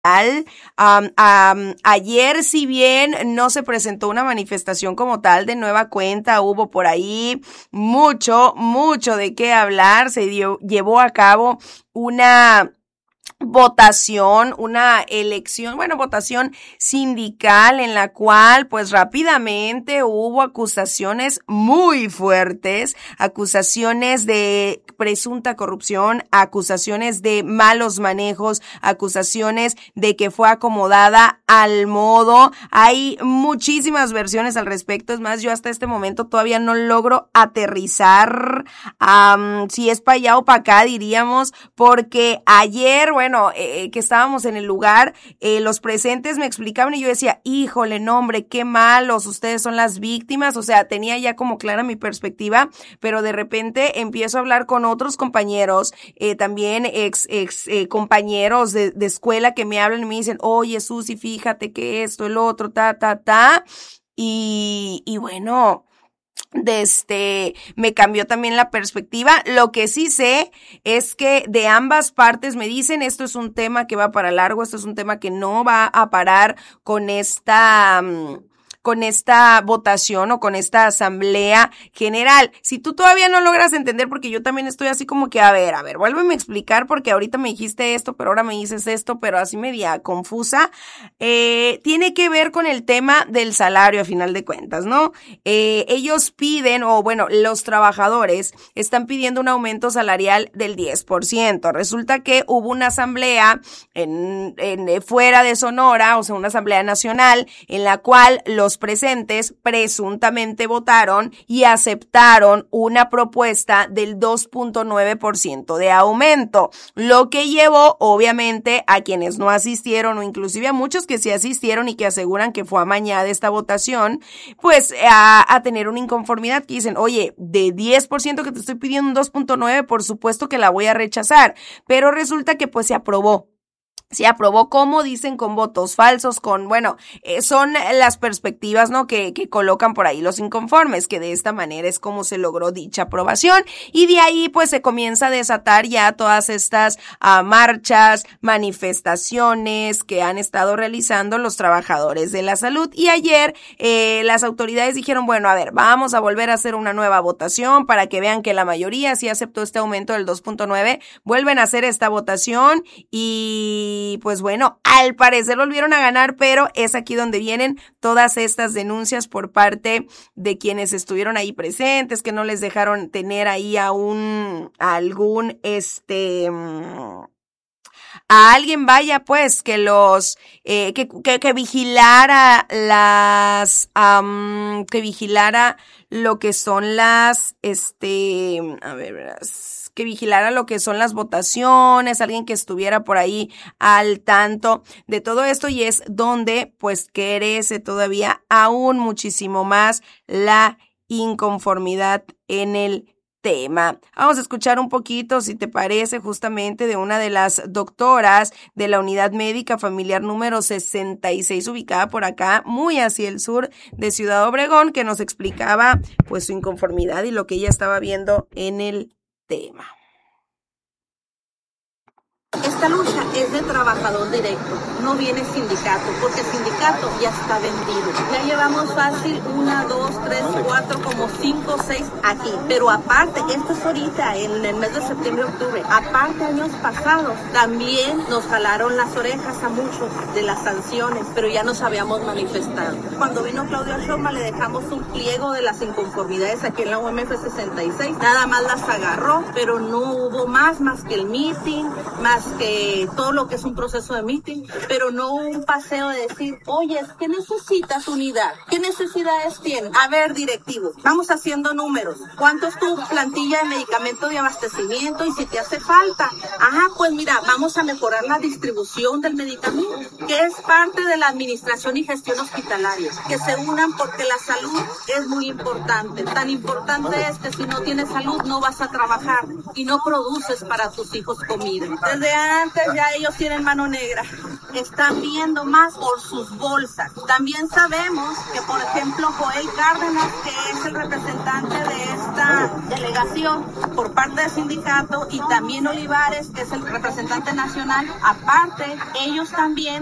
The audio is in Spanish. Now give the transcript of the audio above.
Ayer, si bien no se presentó una manifestación como tal de nueva cuenta, hubo por ahí mucho de qué hablar. Llevó a cabo una votación, una elección, votación sindical en la cual pues rápidamente hubo acusaciones muy fuertes, acusaciones de presunta corrupción, acusaciones de malos manejos, acusaciones de que fue acomodada al modo. Hay muchísimas versiones al respecto. Es más, yo hasta este momento todavía no logro aterrizar si es para allá o para acá, diríamos, porque ayer, que estábamos en el lugar, los presentes me explicaban y yo decía, híjole, no hombre, qué malos, ustedes son las víctimas. O sea, tenía ya como clara mi perspectiva, pero de repente empiezo a hablar con otros compañeros, también ex compañeros de escuela que me hablan y me dicen, oye, Susi, fíjate que esto, el otro, y bueno, me cambió también la perspectiva. Lo que sí sé es que de ambas partes me dicen, esto es un tema que va para largo, esto es un tema que no va a parar con esta votación o con esta asamblea general. Si tú todavía no logras entender, porque yo también estoy así como que, a ver, vuélveme a explicar, porque ahorita me dijiste esto, pero ahora me dices esto, pero así media confusa, tiene que ver con el tema del salario a final de cuentas, ¿no? Ellos piden, los trabajadores están pidiendo un aumento salarial del 10%. Resulta que hubo una asamblea fuera de Sonora, o sea, una asamblea nacional, en la cual los presentes presuntamente votaron y aceptaron una propuesta del 2.9% de aumento, lo que llevó obviamente a quienes no asistieron, o inclusive a muchos que sí asistieron y que aseguran que fue amañada esta votación, pues a tener una inconformidad, que dicen, oye, de 10% que te estoy pidiendo un 2.9, por supuesto que la voy a rechazar, pero resulta que pues se aprobó. Se aprobó, como dicen, con votos falsos, son las perspectivas, ¿no? Que colocan por ahí los inconformes, que de esta manera es como se logró dicha aprobación, y de ahí pues se comienza a desatar ya todas estas marchas, manifestaciones que han estado realizando los trabajadores de la salud. Y ayer las autoridades dijeron, vamos a volver a hacer una nueva votación para que vean que la mayoría sí aceptó este aumento del 2.9, vuelven a hacer esta votación y pues al parecer volvieron a ganar, pero es aquí donde vienen todas estas denuncias por parte de quienes estuvieron ahí presentes, que no les dejaron tener ahí a alguien, vaya, pues, que los, que vigilara que vigilara lo que son que vigilara lo que son las votaciones, alguien que estuviera por ahí al tanto de todo esto, y es donde pues crece todavía aún muchísimo más la inconformidad en el tema. Vamos a escuchar un poquito, si te parece, justamente de una de las doctoras de la Unidad Médica Familiar número 66, ubicada por acá, muy hacia el sur de Ciudad Obregón, que nos explicaba pues su inconformidad y lo que ella estaba viendo en el tema. Esta lucha es de trabajador directo, no viene sindicato, porque el sindicato ya está vendido. Ya llevamos fácil 1, 2, 3, 4, como 5, 6 aquí. Pero aparte, esto es ahorita, en el mes de septiembre, octubre. Aparte, años pasados, también nos jalaron las orejas a muchos de las sanciones, pero ya nos habíamos manifestado. Cuando vino Claudia Sheinbaum, le dejamos un pliego de las inconformidades aquí en la UMF 66. Nada más las agarró, pero no hubo más que el meeting, más que todo lo que es un proceso de meeting, pero no un paseo de decir, oye, ¿qué necesitas, unidad? ¿Qué necesidades tienes? A ver, directivo, vamos haciendo números. ¿Cuánto es tu plantilla de medicamento de abastecimiento? Y si te hace falta, pues mira, vamos a mejorar la distribución del medicamento, que es parte de la administración y gestión hospitalaria. Que se unan porque la salud es muy importante. Tan importante es que si no tienes salud no vas a trabajar y no produces para tus hijos comida. Desde desde antes ya ellos tienen mano negra. Están viendo más por sus bolsas. También sabemos que, por ejemplo, Joel Cárdenas, que es el representante de esta delegación por parte del sindicato, y también Olivares, que es el representante nacional, aparte, ellos también